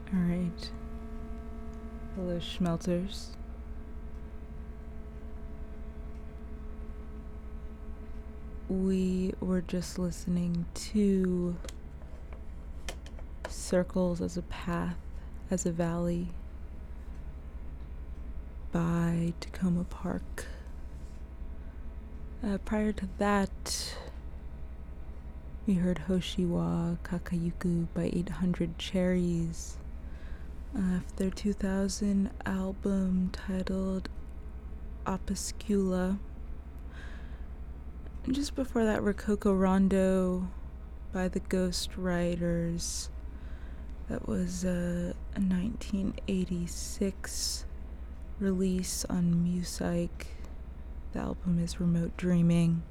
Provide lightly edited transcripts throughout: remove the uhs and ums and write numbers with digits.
Alright. Hello, Schmelters. We were just listening to Circles as a Path, as a Valley by Tacoma Park. Prior to that, we heard Hoshiwa Kakayuku by 800 Cherries, their 2000 album titled Opuscula. And just before that, Rococo Rondo by the Ghost Riders. That was a 1986 release on Music. The album is Remote Dreaming.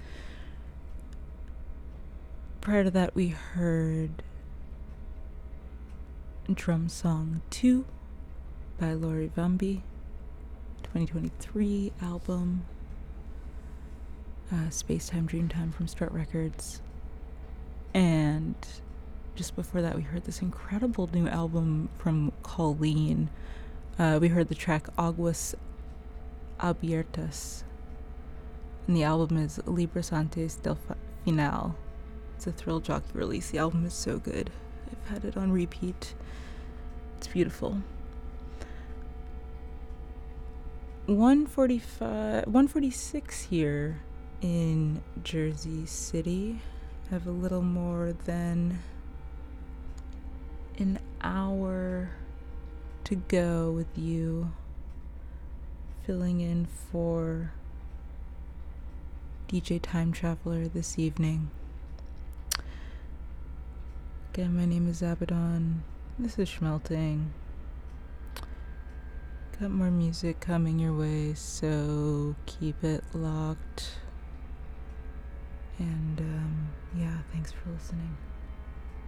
Prior to that, we heard Drum Song 2 by Lori Vambi, 2023 album, Spacetime Dreamtime from Strut Records. And just before that, we heard this incredible new album from Colleen. We heard the track Aguas Abiertas, and the album is Libras Antes del Final. It's a Thrill Jockey release. The album is so good. I've had it on repeat. It's beautiful. 1:46 here in Jersey City. I have a little more than an hour to go with you, filling in for DJ Time Traveler this evening. Again, my name is Abaddon. This is Schmelting. Got more music coming your way, so keep it locked. And, yeah, thanks for listening.